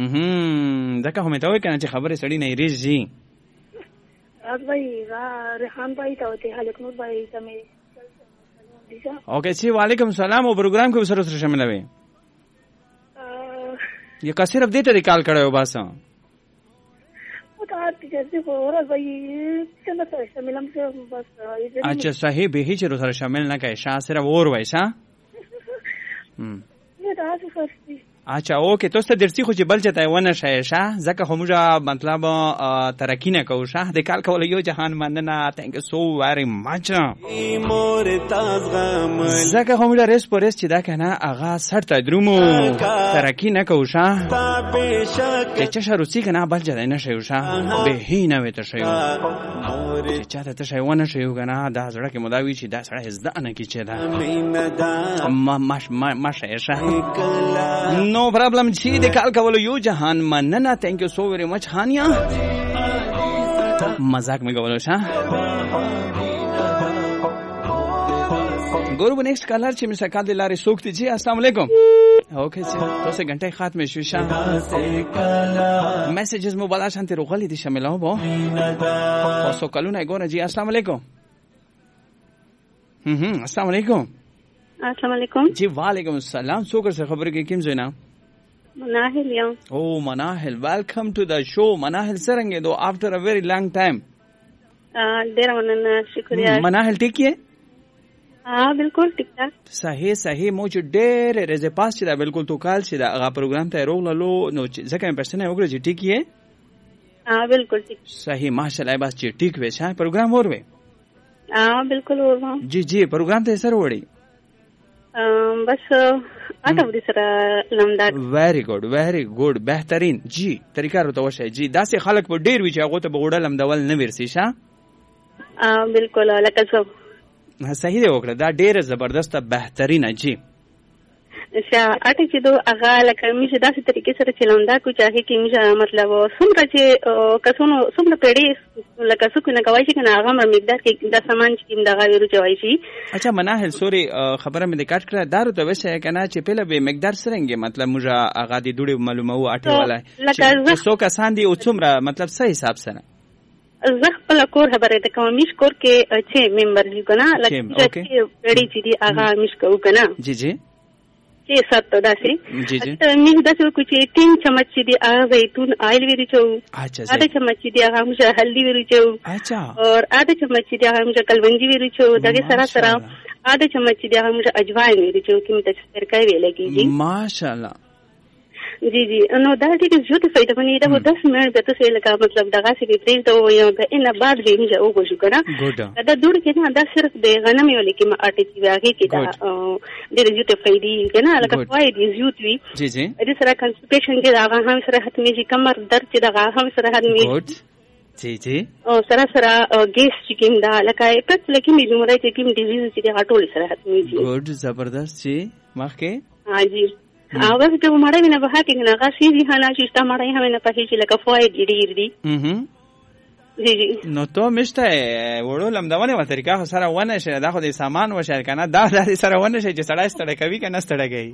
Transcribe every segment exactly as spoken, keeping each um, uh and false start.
هم ځکه خو مې ته وایي که نه چې خبرې سړي نه هېرېږي. راز بھائی ریحان بھائی ته وته خالق نور بھائی ته مې اوکې چې وعلیکم السلام او پروګرام کې سره سره شامل وي یا که صرف دې ته دې کال کړی و بس اچھا صحیح به هیڅ سره شامل نه کوي شاه صرف اور وای ښه اچھا اوکې تاسو ته درسي خو چې بل چته ونه شای شه ځکه خو موږ مطلب ترقی نه کوو شه د کال کول یو جهان مننه تhank you so very much ځکه خو موږ ریس پرس چې دا کنه اغا سر ته درومو ترقی نه کوو شه چې چا روسي کنه بل چته نه شای شه به هی نه وته شای چې چاته ته شای ونه شای کنه دا زړه کې مداوی چې دا سره زده نه کی چې دا ما ماش ما شای شه نو پرابلم چې د کال کولو یو جهان مننه تhank you so very much هانیا مزاق مې کولو شه ګورو نیکسٹ کالر چې مې سکال د لارې سوکتی جی السلام علیکم اوکې چې تاسو غنټه ختم شو شه میسیجز مو بالا شانتي روغلي دي شاملو بو تاسو کلونه ګور جی السلام علیکم هم السلام علیکم السلام علیکم جی وعلیکم السلام څوک سره خبرې کوي کوم زینا مناهل یم او مناهل ویلکم ټو د شو مناهل څنګه دو افټر ا ویری لانګ ټایم ډیر مننه شکریہ مناهل ټیک یې ها بالکل ټیک ټاک صحیح صحیح موږ ډېر رزه پاس چې دا بالکل تو کال چې دا هغه پروګرام ته روغلو نو ځکه مې پښتنه وګړي چې ټیک یې ها بالکل ټیک صحیح ماشاءالله بس چې ټیک وې شه پروګرام اور وې ها بالکل اور جی جی پروګرام ته سره وړي بس اټو دې سره لمدار ویری ګډ ویری ګډ بهترین جی طریقه راته وشه جی داسې خلک په ډیر وی چې هغه ته بغوډه لمدول نه ورسي شه ا بالکل لکه څو صحیح دی وکړه دا ډیر زبردست بهترینه جی شا اټه چې دو هغه لکه میشه داسې طریقې سره چلوندا کو چاهي کې میشه مطلب څومره چې کسونو څومره پیړې لکه څوک نه کوي چې نه هغه مقدار کې د سامان چې دغه ویرو چوي شي اچھا مناهل سوري خبره مې د کټ کړه دارو ته وشه کنه چې پهله به مقدار سرنګي مطلب موږ هغه د دوړي معلومه و اټه ولا چې څو کسان دي او څومره مطلب صحیح حساب سره زه خپل کور خبره ته کوم میش کور کې چې ممبر دي کنه لکه چې پیړې چې دي هغه میش کو کنه جی جی چې سات داسې جی جی میش داسې کو چې تین چمچ دي هغه زيتون آیل ویری چو اچھا اته چمچ دي هغه موږ هلدی ویری چو اچھا اور اته چمچ دي هغه موږ کلونجی ویری چو دغه سره سره اته چمچ دي هغه موږ اجوای ویری چو کوم ته ترکای ویل کیږي ماشاءالله جی جی نو دا ټیک زیات فائدہ باندې دا دس منټ به تاسو لکه مطلب دغه سی پریز ته یو ان بعد به موږ وګورو کنه دا دوړ کې نه دا صرف د غنم یو لیکي ما اټی چې هغه کې دا د زیات فائدې کنه لکه فائدې زیات وی جی جی د سره کنسلټیشن کې هغه هم سره حتمي چې کمر درد چې دغه هم سره حتمي جی جی او سره سره ګیس چې کوم دا لکه پټ لکه می بیماری چې کوم ډیزیز چې هټول سره حتمي جی ګډ زبردست جی مخکې ها جی اوس ته مړې نه به هکې نه غاسي دي حالا چې تا مړې هم نه پخې چې لکه فوائد ډېر دي mhm جی جی نو ته مشته وړو لمدونه و طریقه سره ونه شه دا خو د سامان و شه کنه دا د سره ونه شه چې سړی ستړی کوي کنه ستړی کوي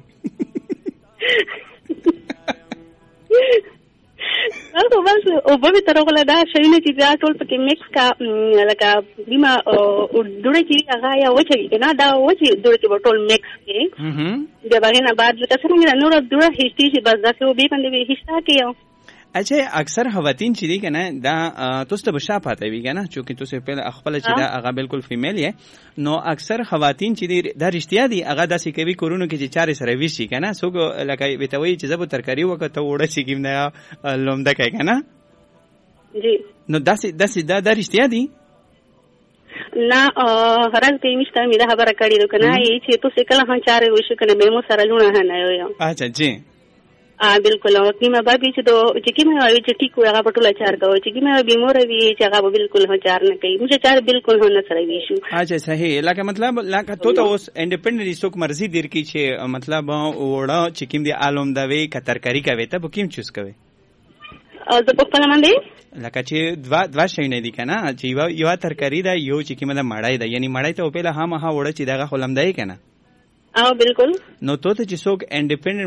او بس او به تر غلا دا شینه چې دا ټول پکې میکس کا لکه بیما دوړې چې هغه یا وچې کنه دا وچې دوړې چې ټول میکس کې mhm دا باندې نه بعد لکه څنګه نور دوړه هیڅ شي بس دا خو به باندې هیڅ کېو اچھا اکثر خواتین چې دي کنه دا تاسو ته بشا پاتې وي کنه چې تاسو په خپل چې دا هغه بالکل فیمیل یې نو اکثر خواتین چې دي دا رښتیا دي هغه داسې کوي کورونو کې چې چارې سره ویشي کنه څوک لکه وتوي چې زبو ترکاری وکړه وړه چې کیم نه لومده کوي کنه جی نو داسې داسې دا د رښتیا دي نه هرڅ کې مشته مې دا خبره کړې ده کنه چې تاسو کله هم چارې وشو کنه به مو سره لونه نه یو اچھا جی ا بالکل او کیمه بابي چې دو چې کیمه وي چې ټیکو هغه پټولا چار کوي چې کیمه بیمور وي چې هغه بالکل هم چار نه کوي موږ چار بالکل هم نه سره وي شو اچھا صحیح لکه مطلب لکه تو ته اوس انډیپندنت څوک مرزي دیر کی چې مطلب وړه چې کیم دی عالم دا وی کترکاری کوي ته به کیم چوز کوي او زه په خپل باندې لکه چې دوا دوا شي نه دي کنه چې یو یو ترکاری دا یو چې کیمه دا مړای دا یعنی مړای ته په له هم ها وړه چې دغه خلم دی کنه او بالکل نو ته چې څوک انډیپندنت